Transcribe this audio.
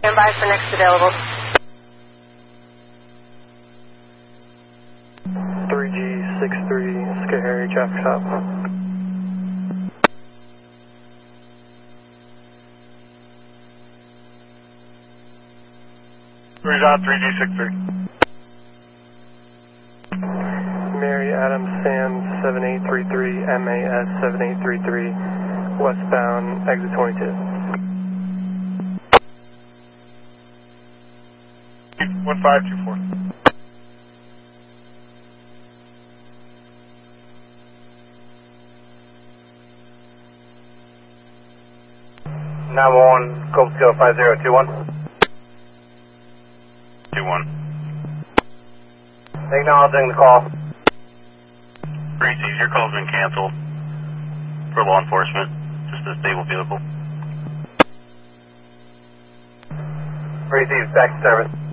Stand by for next available. 3G63, Schoharie, traffic stop. Roger, 3G63. Mary Adams Sam 7833, MAS 7833, westbound, exit 22. 1524. One, Cold Scale 5021. 21. Acknowledging the call. 3Cs, your call's been canceled for law enforcement. Just a stable vehicle. 3Cs, back to service.